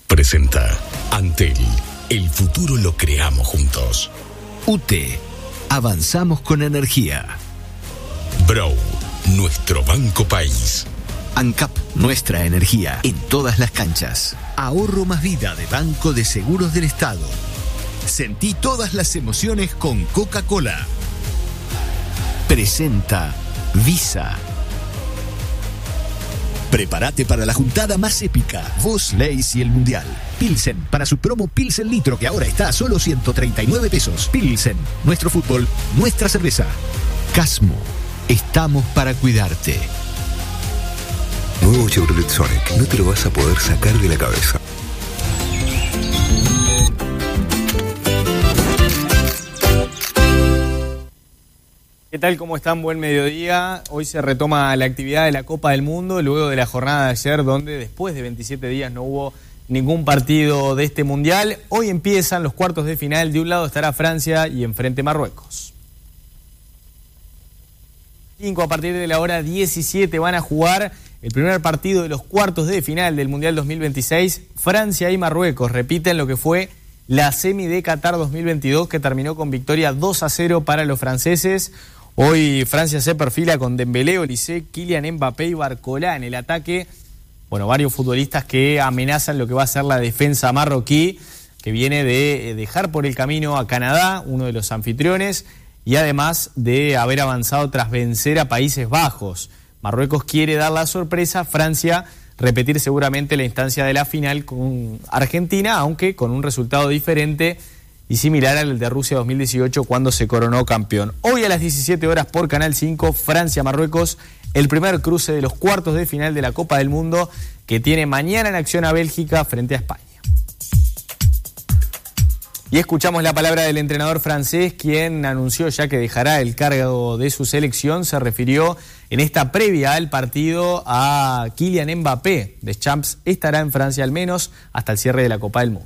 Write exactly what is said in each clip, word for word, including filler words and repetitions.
presenta Antel. El futuro lo creamos juntos. U T. Avanzamos con energía. Brow. Nuestro banco país. ANCAP. Nuestra energía en todas las canchas. Ahorro más vida de Banco de Seguros del Estado. Sentí todas las emociones con Coca-Cola. Presenta Visa. Prepárate para la juntada más épica. Vos, Leis y el Mundial. Pilsen, para su promo Pilsen Litro, que ahora está a solo ciento treinta y nueve pesos. Pilsen, nuestro fútbol, nuestra cerveza. Casmo, estamos para cuidarte. Nuevo Chevrolet Sonic, no te lo vas a poder sacar de la cabeza. ¿Qué tal? ¿Cómo están? Buen mediodía. Hoy se retoma la actividad de la Copa del Mundo luego de la jornada de ayer, donde después de veintisiete días no hubo ningún partido de este Mundial. Hoy empiezan los cuartos de final. De un lado estará Francia y enfrente Marruecos. Cinco a partir de la hora diecisiete van a jugar el primer partido de los cuartos de final del Mundial dos mil veintiséis. Francia y Marruecos repiten lo que fue la semi de Qatar dos mil veintidós, que terminó con victoria dos a cero para los franceses. Hoy Francia se perfila con Dembélé, Olise, Kylian Mbappé y Barcola en el ataque. Bueno, varios futbolistas que amenazan lo que va a ser la defensa marroquí, que viene de dejar por el camino a Canadá, uno de los anfitriones, y además de haber avanzado tras vencer a Países Bajos. Marruecos quiere dar la sorpresa, Francia repetir seguramente la instancia de la final con Argentina, aunque con un resultado diferente y similar al de Rusia dos mil dieciocho, cuando se coronó campeón. Hoy a las diecisiete horas por Canal cinco, Francia-Marruecos, el primer cruce de los cuartos de final de la Copa del Mundo, que tiene mañana en acción a Bélgica frente a España. Y escuchamos la palabra del entrenador francés, quien anunció ya que dejará el cargo de su selección. Se refirió en esta previa al partido a Kylian Mbappé. Deschamps estará en Francia al menos hasta el cierre de la Copa del Mundo.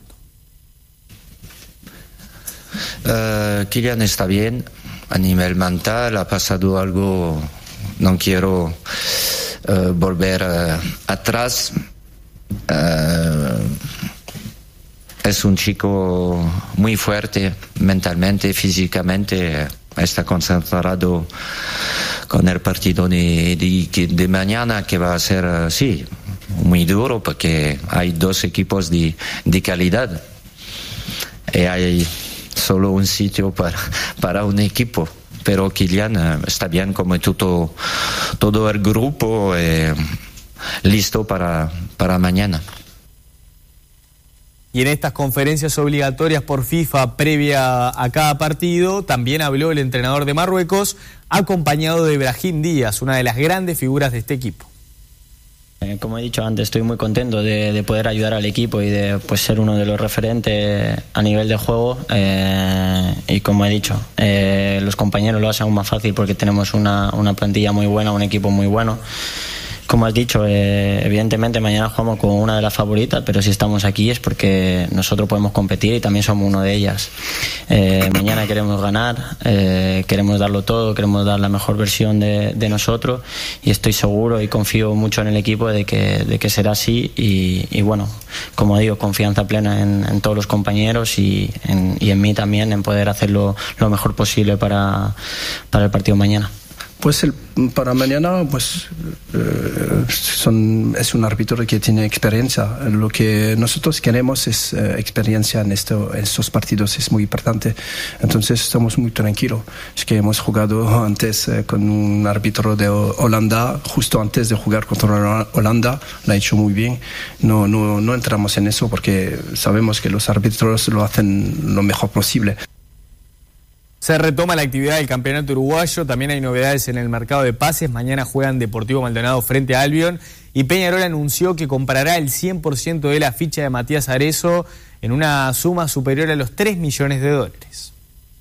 Uh, Kylian está bien a nivel mental, ha pasado algo, no quiero uh, volver uh, atrás. Uh, es un chico muy fuerte mentalmente, físicamente, está concentrado con el partido de, de, de mañana, que va a ser, uh, sí, muy duro, porque hay dos equipos de, de calidad y hay solo un sitio para, para un equipo, pero Kylian eh, está bien como todo, todo el grupo, eh, listo para, para mañana. Y en estas conferencias obligatorias por FIFA previa a cada partido, también habló el entrenador de Marruecos, acompañado de Brahim Díaz, una de las grandes figuras de este equipo. Como he dicho antes, estoy muy contento de, de poder ayudar al equipo y de pues, ser uno de los referentes a nivel de juego. Eh, y como he dicho, eh, los compañeros lo hacen aún más fácil porque tenemos una, una plantilla muy buena, un equipo muy bueno. Como has dicho, eh, evidentemente mañana jugamos con una de las favoritas, pero si estamos aquí es porque nosotros podemos competir y también somos uno de ellas. Eh, mañana queremos ganar, eh, queremos darlo todo, queremos dar la mejor versión de, de nosotros, y estoy seguro y confío mucho en el equipo de que, de que será así. Y, y bueno, como digo, confianza plena en, en todos los compañeros y en, y en mí también, en poder hacerlo lo mejor posible para, para el partido mañana. Pues el, para mañana pues eh, son, es un árbitro que tiene experiencia. Lo que nosotros queremos es eh, experiencia en, esto, en estos partidos, es muy importante. Entonces estamos muy tranquilos. Es que hemos jugado antes eh, con un árbitro de Holanda, justo antes de jugar contra Holanda, lo ha hecho muy bien. No, no, no entramos en eso porque sabemos que los árbitros lo hacen lo mejor posible. Se retoma la actividad del campeonato uruguayo, también hay novedades en el mercado de pases. Mañana juegan Deportivo Maldonado frente a Albion y Peñarol anunció que comprará el cien por ciento de la ficha de Matías Arezzo en una suma superior a los tres millones de dólares.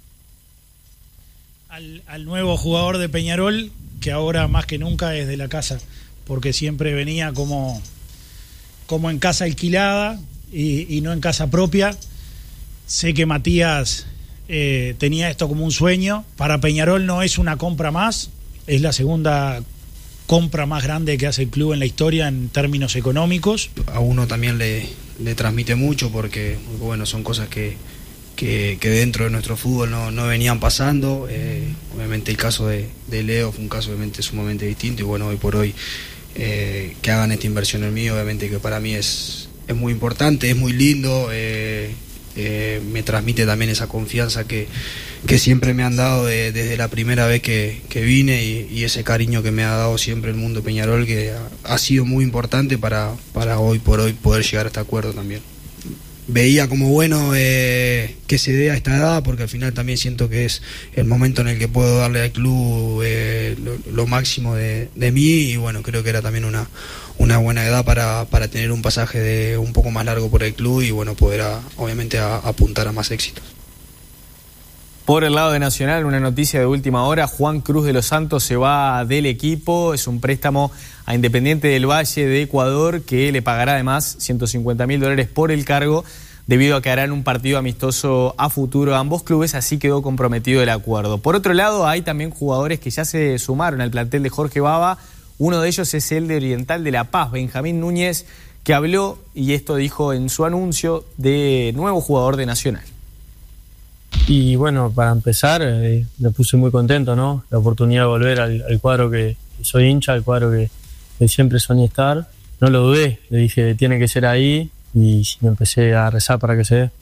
Al, al nuevo jugador de Peñarol, que ahora más que nunca es de la casa, porque siempre venía como, como en casa alquilada y, y no en casa propia. Sé que Matías... Eh, tenía esto como un sueño. Para Peñarol no es una compra más, es la segunda compra más grande que hace el club en la historia en términos económicos. A uno también le, le transmite mucho porque, bueno, son cosas que, que, que dentro de nuestro fútbol no, no venían pasando. Eh, obviamente el caso de, de Leo fue un caso obviamente sumamente distinto y bueno, hoy por hoy eh, que hagan esta inversión en mí, obviamente que para mí es, es muy importante, es muy lindo, eh, eh, me transmite también esa confianza que, que siempre me han dado de, desde la primera vez que, que vine y, y ese cariño que me ha dado siempre el mundo Peñarol, que ha, ha sido muy importante para, para hoy por hoy poder llegar a este acuerdo también. Veía como bueno eh, que se dé a esta edad, porque al final también siento que es el momento en el que puedo darle al club eh, lo, lo máximo de, de mí y bueno, creo que era también una, una buena edad para, para tener un pasaje de un poco más largo por el club y bueno, poder a, obviamente a, apuntar a más éxitos. Por el lado de Nacional, una noticia de última hora, Juan Cruz de los Santos se va del equipo, es un préstamo a Independiente del Valle de Ecuador que le pagará además ciento cincuenta mil dólares por el cargo debido a que harán un partido amistoso a futuro a ambos clubes, así quedó comprometido el acuerdo. Por otro lado, hay también jugadores que ya se sumaron al plantel de Jorge Baba, uno de ellos es el de Oriental de La Paz, Benjamín Núñez, que habló y esto dijo en su anuncio de nuevo jugador de Nacional. Y bueno, para empezar, eh, me puse muy contento, ¿no? La oportunidad de volver al, al cuadro que, que soy hincha, al cuadro que, que siempre soñé estar. No lo dudé, le dije, tiene que ser ahí y me empecé a rezar para que se dé.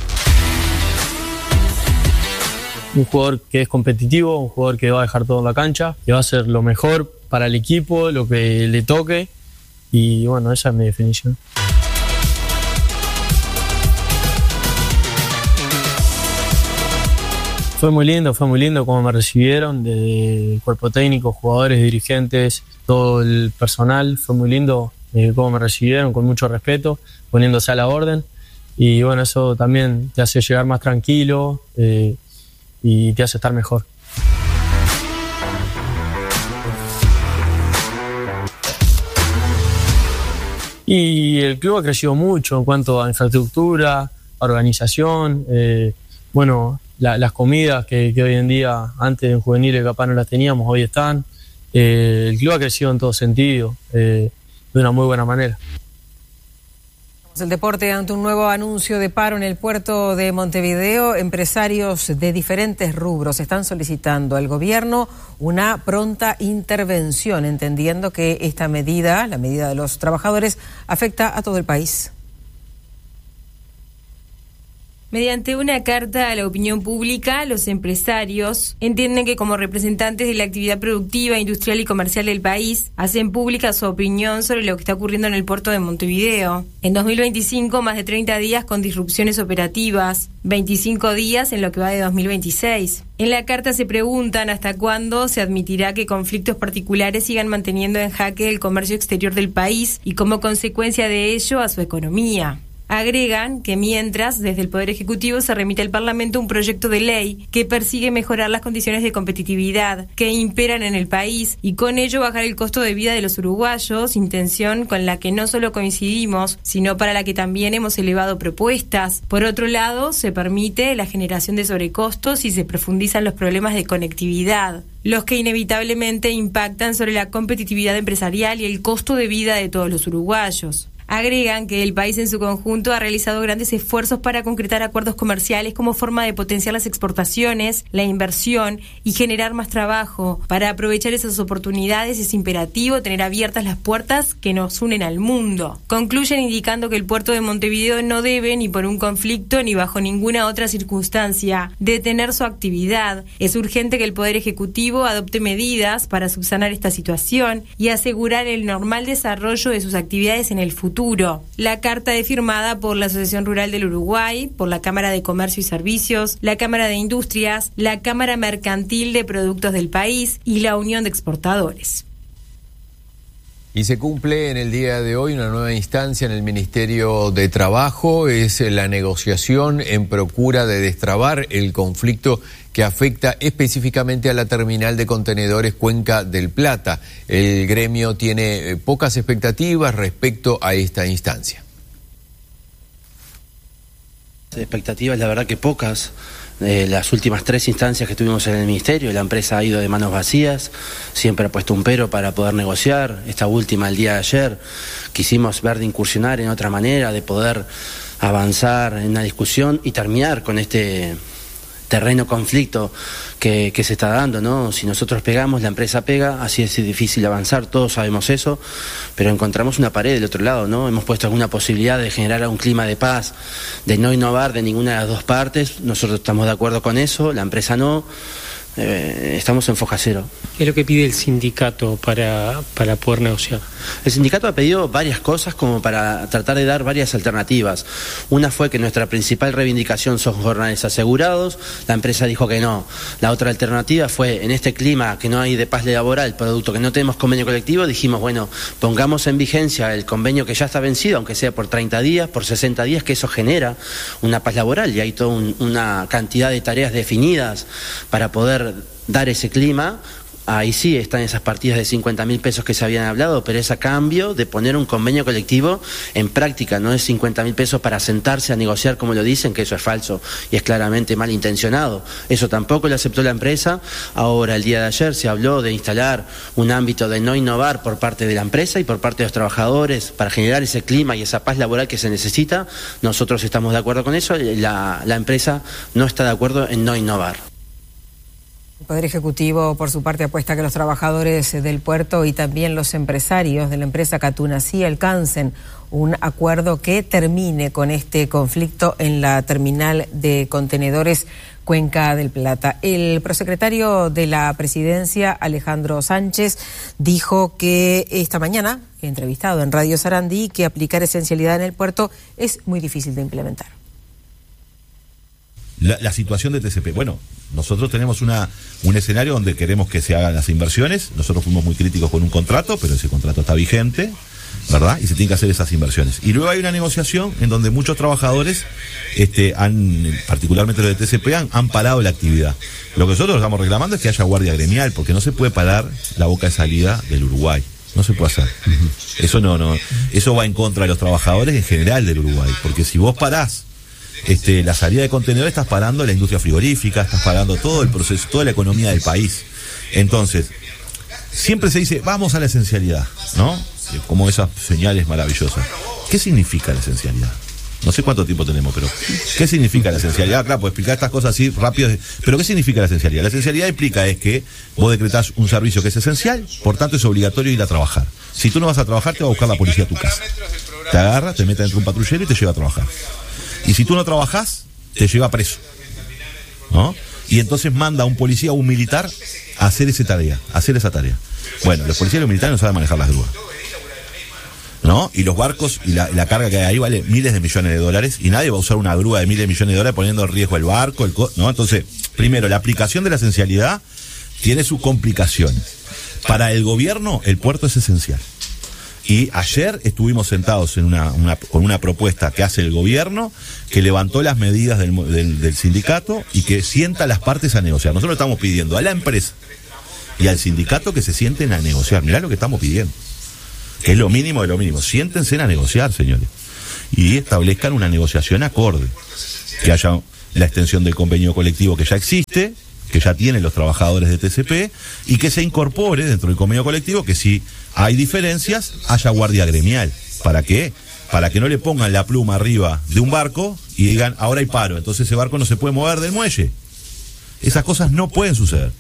Un jugador que es competitivo, un jugador que va a dejar todo en la cancha, que va a hacer lo mejor para el equipo, lo que le toque y bueno, esa es mi definición. Fue muy lindo, fue muy lindo cómo me recibieron, desde el cuerpo técnico, jugadores, dirigentes, todo el personal. Fue muy lindo eh, cómo me recibieron, con mucho respeto, poniéndose a la orden. Y bueno, eso también te hace llegar más tranquilo eh, y te hace estar mejor. Y el club ha crecido mucho en cuanto a infraestructura, a organización, eh, bueno... La, las comidas que, que hoy en día, antes en juveniles capaz no las teníamos, hoy están. Eh, el club ha crecido en todo sentido, eh, de una muy buena manera. El deporte ante un nuevo anuncio de paro en el puerto de Montevideo. Empresarios de diferentes rubros están solicitando al gobierno una pronta intervención, entendiendo que esta medida, la medida de los trabajadores, afecta a todo el país. Mediante una carta a la opinión pública, los empresarios entienden que como representantes de la actividad productiva, industrial y comercial del país, hacen pública su opinión sobre lo que está ocurriendo en el puerto de Montevideo. En dos mil veinticinco, más de treinta días con disrupciones operativas, veinticinco días en lo que va de dos mil veintiséis. En la carta se preguntan hasta cuándo se admitirá que conflictos particulares sigan manteniendo en jaque el comercio exterior del país y como consecuencia de ello a su economía. Agregan que mientras, desde el Poder Ejecutivo se remite al Parlamento un proyecto de ley que persigue mejorar las condiciones de competitividad que imperan en el país y con ello bajar el costo de vida de los uruguayos, intención con la que no solo coincidimos, sino para la que también hemos elevado propuestas. Por otro lado, se permite la generación de sobrecostos y se profundizan los problemas de conectividad, los que inevitablemente impactan sobre la competitividad empresarial y el costo de vida de todos los uruguayos. Agregan que el país en su conjunto ha realizado grandes esfuerzos para concretar acuerdos comerciales como forma de potenciar las exportaciones, la inversión y generar más trabajo. Para aprovechar esas oportunidades es imperativo tener abiertas las puertas que nos unen al mundo. Concluyen indicando que el puerto de Montevideo no debe, ni por un conflicto ni bajo ninguna otra circunstancia, detener su actividad. Es urgente que el Poder Ejecutivo adopte medidas para subsanar esta situación y asegurar el normal desarrollo de sus actividades en el futuro. La carta es firmada por la Asociación Rural del Uruguay, por la Cámara de Comercio y Servicios, la Cámara de Industrias, la Cámara Mercantil de Productos del País y la Unión de Exportadores. Y se cumple en el día de hoy una nueva instancia en el Ministerio de Trabajo, es la negociación en procura de destrabar el conflicto que afecta específicamente a la terminal de contenedores Cuenca del Plata. El gremio tiene pocas expectativas respecto a esta instancia. Expectativas, la verdad que pocas. Eh, las últimas tres instancias que tuvimos en el Ministerio, la empresa ha ido de manos vacías, siempre ha puesto un pero para poder negociar. Esta última, el día de ayer, quisimos ver de incursionar en otra manera, de poder avanzar en una discusión y terminar con este terreno conflicto que, que se está dando, ¿no? Si nosotros pegamos, la empresa pega, así es difícil avanzar, todos sabemos eso, pero encontramos una pared del otro lado, ¿no? Hemos puesto alguna posibilidad de generar un clima de paz, de no innovar de ninguna de las dos partes. Nosotros estamos de acuerdo con eso, la empresa no. Eh, estamos en foja cero. ¿Qué es lo que pide el sindicato para, para poder negociar? El sindicato ha pedido varias cosas como para tratar de dar varias alternativas. Una fue que nuestra principal reivindicación son jornales asegurados, la empresa dijo que no. La otra alternativa fue, en este clima que no hay de paz laboral, producto que no tenemos convenio colectivo, dijimos, bueno, pongamos en vigencia el convenio que ya está vencido, aunque sea por treinta días, por sesenta días, que eso genera una paz laboral y hay toda un, una cantidad de tareas definidas para poder dar ese clima. Ahí sí están esas partidas de cincuenta mil pesos que se habían hablado, pero es a cambio de poner un convenio colectivo en práctica, no es cincuenta mil pesos para sentarse a negociar como lo dicen, que eso es falso y es claramente malintencionado. Eso tampoco lo aceptó la empresa. Ahora, el día de ayer se habló de instalar un ámbito de no innovar por parte de la empresa y por parte de los trabajadores para generar ese clima y esa paz laboral que se necesita. Nosotros estamos de acuerdo con eso, la, la empresa no está de acuerdo en no innovar. El Poder Ejecutivo, por su parte, apuesta a que los trabajadores del puerto y también los empresarios de la empresa Catunasí alcancen un acuerdo que termine con este conflicto en la terminal de contenedores Cuenca del Plata. El prosecretario de la Presidencia, Alejandro Sánchez, dijo que esta mañana, entrevistado en Radio Sarandí, que aplicar esencialidad en el puerto es muy difícil de implementar. La, la situación de T C P. Bueno, nosotros tenemos una un escenario donde queremos que se hagan las inversiones. Nosotros fuimos muy críticos con un contrato, pero ese contrato está vigente, ¿verdad? Y se tienen que hacer esas inversiones. Y luego hay una negociación en donde muchos trabajadores, este, han, particularmente los de T C P, han, han parado la actividad. Lo que nosotros estamos reclamando es que haya guardia gremial, porque no se puede parar la boca de salida del Uruguay. No se puede hacer. Uh-huh. Eso no, no, eso va en contra de los trabajadores en general del Uruguay, porque si vos parás Este, la salida de contenedores, estás parando la industria frigorífica, estás parando todo el proceso, toda la economía del país. Entonces, siempre se dice, vamos a la esencialidad, ¿no? Como esas señales maravillosas. ¿Qué significa la esencialidad? No sé cuánto tiempo tenemos, pero ¿qué significa la esencialidad? Claro, puedo explicar estas cosas así rápido, pero ¿qué significa la esencialidad? La esencialidad implica es que vos decretás un servicio que es esencial, por tanto es obligatorio ir a trabajar. Si tú no vas a trabajar, te va a buscar la policía a tu casa. Te agarra, te mete dentro de un patrullero y te lleva a trabajar. Y si tú no trabajás, te lleva preso, ¿no? Y entonces manda a un policía o un militar a hacer esa tarea, a hacer esa tarea. Bueno, los policías y los militares no saben manejar las grúas, ¿no? Y los barcos y la, la carga que hay ahí vale miles de millones de dólares y nadie va a usar una grúa de miles de millones de dólares poniendo en riesgo el barco, el co- ¿no? Entonces, primero, la aplicación de la esencialidad tiene sus complicaciones. Para el gobierno, el puerto es esencial. Y ayer estuvimos sentados en una, una, con una propuesta que hace el gobierno, que levantó las medidas del, del, del sindicato y que sienta a las partes a negociar. Nosotros estamos pidiendo a la empresa y al sindicato que se sienten a negociar. Mirá lo que estamos pidiendo, que es lo mínimo de lo mínimo. Siéntense a negociar, señores, y establezcan una negociación acorde, que haya la extensión del convenio colectivo que ya existe, que ya tienen los trabajadores de T C P, y que se incorpore dentro del convenio colectivo que si hay diferencias, haya guardia gremial. ¿Para qué? Para que no le pongan la pluma arriba de un barco y digan, ahora hay paro, entonces ese barco no se puede mover del muelle. Esas cosas no pueden suceder.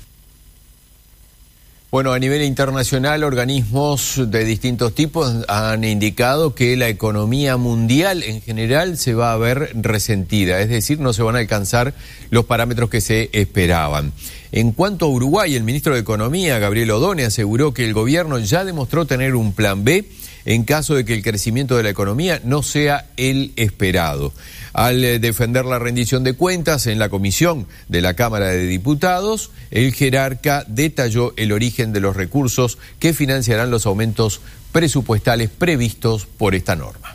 Bueno, a nivel internacional, organismos de distintos tipos han indicado que la economía mundial en general se va a ver resentida, es decir, no se van a alcanzar los parámetros que se esperaban. En cuanto a Uruguay, el ministro de Economía, Gabriel Odone, aseguró que el gobierno ya demostró tener un plan B en caso de que el crecimiento de la economía no sea el esperado. Al defender la rendición de cuentas en la comisión de la Cámara de Diputados, el jerarca detalló el origen de los recursos que financiarán los aumentos presupuestales previstos por esta norma.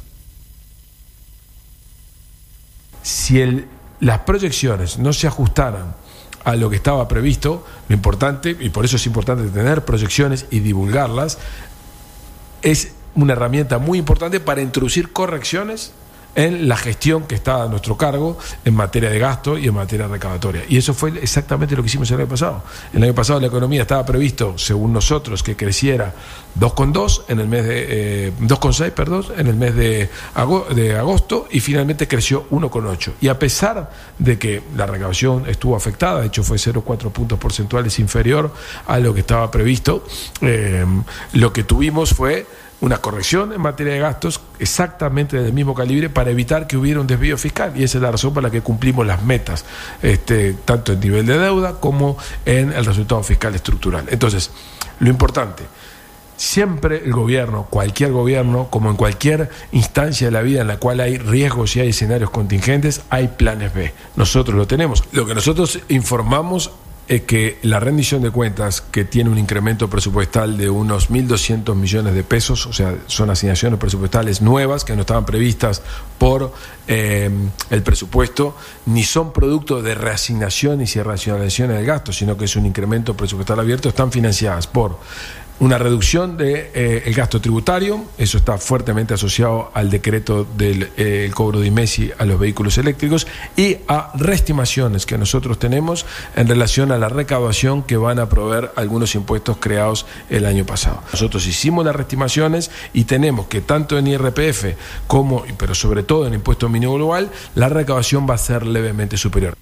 Si el, las proyecciones no se ajustaran a lo que estaba previsto, lo importante, y por eso es importante tener proyecciones y divulgarlas, es una herramienta muy importante para introducir correcciones en la gestión que está a nuestro cargo en materia de gasto y en materia recaudatoria. Y eso fue exactamente lo que hicimos el año pasado. El año pasado la economía estaba previsto, según nosotros, que creciera dos coma dos en el mes de eh, dos coma seis, perdón, en el mes de, ago, de agosto, y finalmente creció uno coma ocho. Y a pesar de que la recaudación estuvo afectada, de hecho fue cero coma cuatro puntos porcentuales inferior a lo que estaba previsto, eh, lo que tuvimos fue una corrección en materia de gastos exactamente del mismo calibre para evitar que hubiera un desvío fiscal, y esa es la razón por la que cumplimos las metas, este, tanto en nivel de deuda como en el resultado fiscal estructural. Entonces, lo importante, siempre el gobierno, cualquier gobierno, como en cualquier instancia de la vida en la cual hay riesgos y hay escenarios contingentes, hay planes B. Nosotros lo tenemos. Lo que nosotros informamos es que la rendición de cuentas, que tiene un incremento presupuestal de unos mil doscientos millones de pesos, o sea, son asignaciones presupuestales nuevas que no estaban previstas por eh, el presupuesto, ni son producto de reasignaciones y racionalizaciones del gasto, sino que es un incremento presupuestal abierto, están financiadas por una reducción del de, eh, gasto tributario, eso está fuertemente asociado al decreto del eh, el cobro de IMESI a los vehículos eléctricos, y a reestimaciones que nosotros tenemos en relación a la recaudación que van a proveer algunos impuestos creados el año pasado. Nosotros hicimos las reestimaciones y tenemos que tanto en I R P F como, pero sobre todo en impuesto mínimo global, la recaudación va a ser levemente superior.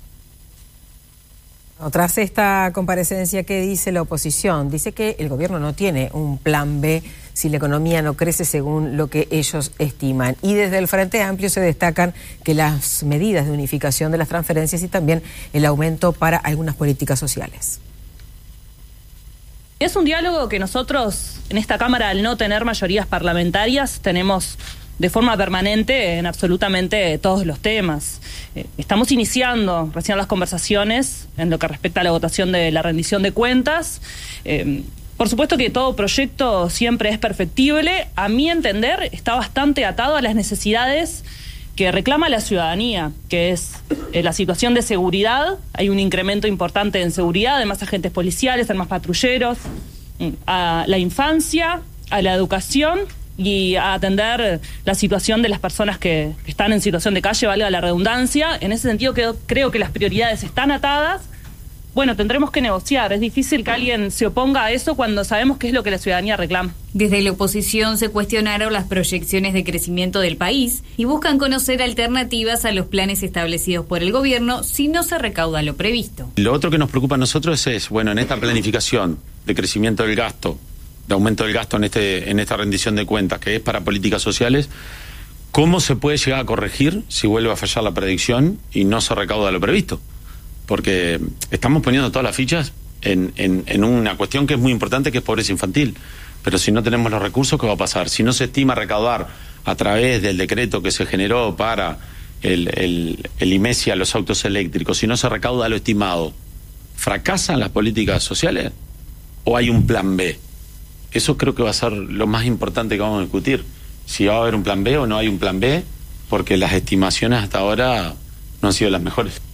Tras esta comparecencia, ¿qué dice la oposición? Dice que el gobierno no tiene un plan B si la economía no crece según lo que ellos estiman. Y desde el Frente Amplio se destacan que las medidas de unificación de las transferencias y también el aumento para algunas políticas sociales. Es un diálogo que nosotros en esta Cámara, al no tener mayorías parlamentarias, tenemos de forma permanente en absolutamente todos los temas. Eh, estamos iniciando recién las conversaciones en lo que respecta a la votación de la rendición de cuentas. Eh, por supuesto que todo proyecto siempre es perfectible. A mi entender, está bastante atado a las necesidades que reclama la ciudadanía, que es eh, la situación de seguridad. Hay un incremento importante en seguridad, de más agentes policiales, de más patrulleros, a la infancia, a la educación y a atender la situación de las personas que, que están en situación de calle, valga la redundancia. En ese sentido creo, creo que las prioridades están atadas. Bueno, tendremos que negociar. Es difícil que alguien se oponga a eso cuando sabemos qué es lo que la ciudadanía reclama. Desde la oposición se cuestionaron las proyecciones de crecimiento del país y buscan conocer alternativas a los planes establecidos por el gobierno si no se recauda lo previsto. Lo otro que nos preocupa a nosotros es, bueno, en esta planificación de crecimiento del gasto, de aumento del gasto en este en esta rendición de cuentas, que es para políticas sociales, ¿cómo se puede llegar a corregir si vuelve a fallar la predicción y no se recauda lo previsto? Porque estamos poniendo todas las fichas en, en, en una cuestión que es muy importante, que es pobreza infantil. Pero si no tenemos los recursos, ¿qué va a pasar? Si no se estima recaudar a través del decreto que se generó para el, el, el IMESI a los autos eléctricos, si no se recauda lo estimado, ¿fracasan las políticas sociales o hay un plan B? Eso creo que va a ser lo más importante que vamos a discutir. Si va a haber un plan B o no hay un plan B, porque las estimaciones hasta ahora no han sido las mejores.